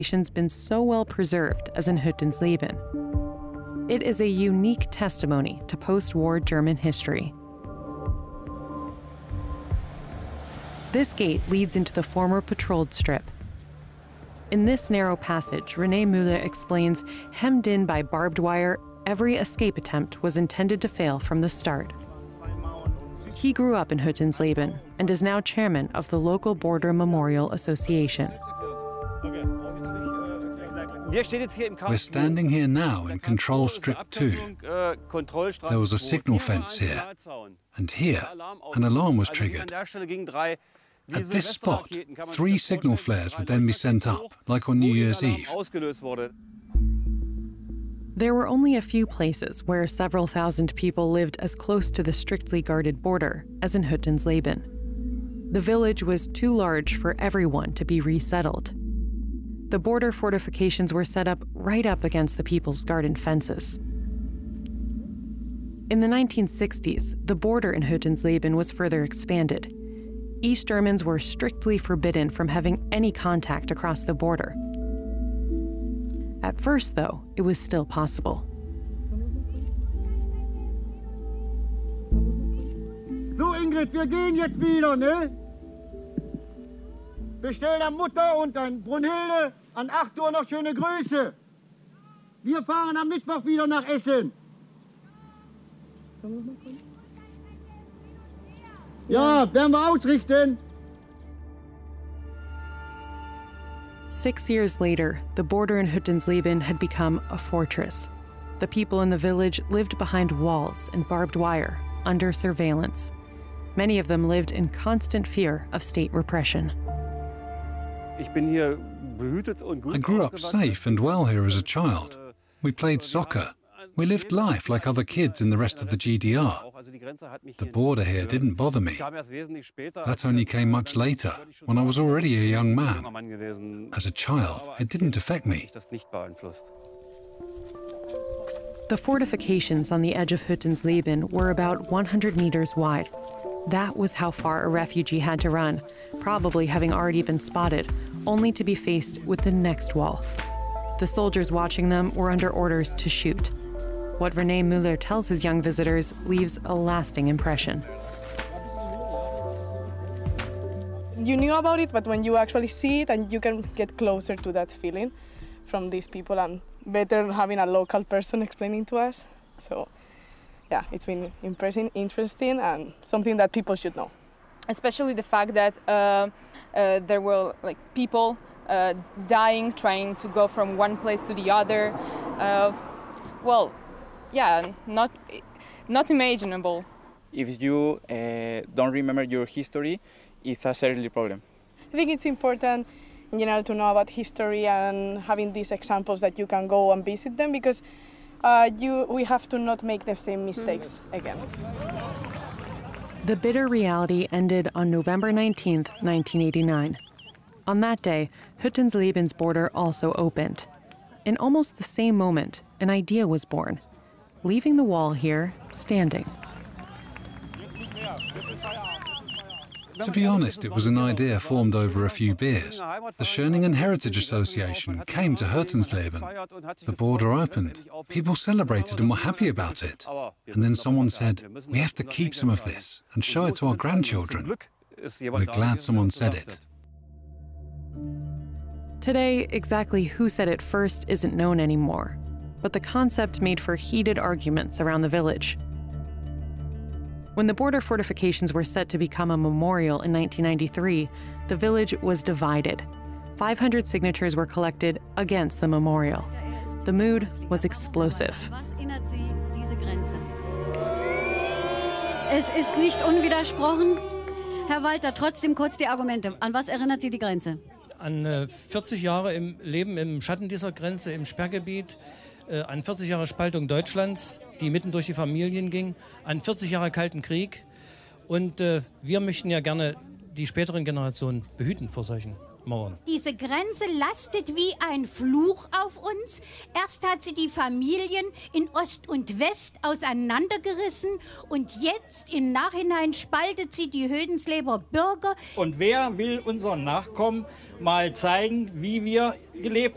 been so well preserved as in Hüttensleben. It is a unique testimony to post-war German history. This gate leads into the former patrolled strip. In this narrow passage, René Müller explains, hemmed in by barbed wire, every escape attempt was intended to fail from the start. He grew up in Hüttensleben and is now chairman of the local Border Memorial Association. We're standing here now in Control Strip 2. There was a signal fence here, and here an alarm was triggered. At this spot, 3 signal flares would then be sent up, like on New Year's Eve. There were only a few places where several thousand people lived as close to the strictly guarded border as in Hüttensleben. The village was too large for everyone to be resettled. The border fortifications were set up right up against the people's garden fences. In the 1960s, the border in Hüttensleben was further expanded. East Germans were strictly forbidden from having any contact across the border. At first, though, it was still possible. So, Ingrid, wir gehen jetzt wieder, ne? Bestell der Mutter und an Brunhilde an 8 Uhr noch schöne Grüße. Wir fahren am Mittwoch wieder nach Essen. Ja, werden wir ausrichten. 6 years later, the border in Hüttensleben had become a fortress. The people in the village lived behind walls and barbed wire, under surveillance. Many of them lived in constant fear of state repression. I grew up safe and well here as a child. We played soccer. We lived life like other kids in the rest of the GDR. The border here didn't bother me. That only came much later, when I was already a young man. As a child, it didn't affect me. The fortifications on the edge of Hüttensleben were about 100 meters wide. That was how far a refugee had to run, probably having already been spotted, only to be faced with the next wall. The soldiers watching them were under orders to shoot. What René Müller tells his young visitors leaves a lasting impression. You knew about it, but when you actually see it and you can get closer to that feeling from these people, and better having a local person explaining to us. So, yeah, it's been impressive, interesting, and something that people should know. Especially the fact that there were people dying, trying to go from one place to the other. Yeah, not imaginable. If you don't remember your history, it's a serious problem. I think it's important in general to know about history and having these examples that you can go and visit them, because we have to not make the same mistakes again. The bitter reality ended on November 19th, 1989. On that day, Hüttensleben's border also opened. In almost the same moment, an idea was born, leaving the wall here standing. To be honest, it was an idea formed over a few beers. The Schöningen Heritage Association came to Hüttensleben. The border opened. People celebrated and were happy about it. And then someone said, we have to keep some of this and show it to our grandchildren. We're glad someone said it. Today, exactly who said it first isn't known anymore, but the concept made for heated arguments around the village. When the border fortifications were set to become a memorial in 1993, the village was divided. 500 signatures were collected against the memorial. The mood was explosive. Es ist nicht unwidersprochen. Herr Walter, trotzdem kurz die Argumente. An was erinnert Sie die Grenze? An 40 Jahre im Leben im Schatten dieser Grenze, im Sperrgebiet, an 40 Jahre Spaltung Deutschlands, die mitten durch die Familien ging, an 40 Jahre Kalten Krieg. Und wir möchten ja gerne die späteren Generationen behüten vor solchen Mauern. Diese Grenze lastet wie ein Fluch auf uns. Erst hat sie die Familien in Ost und West auseinandergerissen und jetzt im Nachhinein spaltet sie die Hüttensleber Bürger. Und wer will unseren Nachkommen mal zeigen, wie wir gelebt